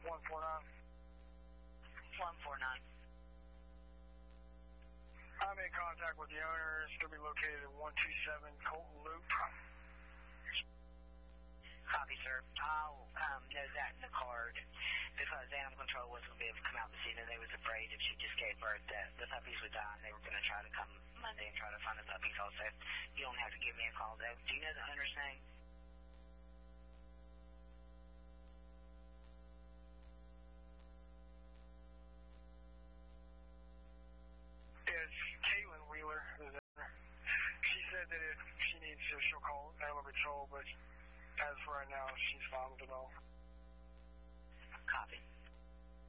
149. I'm in contact with the owner. It's going to be located at 127 Colton Loop. Copy, sir. I'll note that in the card because animal control wasn't going to be able to come out this evening. They was afraid if she just gave birth that the puppies would die, and they were going to try to come Monday and try to find the puppies also. You don't have to give me a call, though. Do you know the owner's name? It's Caitlin Wheeler. She said that if she needs to, she'll call animal control, but as for right now, she's fine with it all. Copy.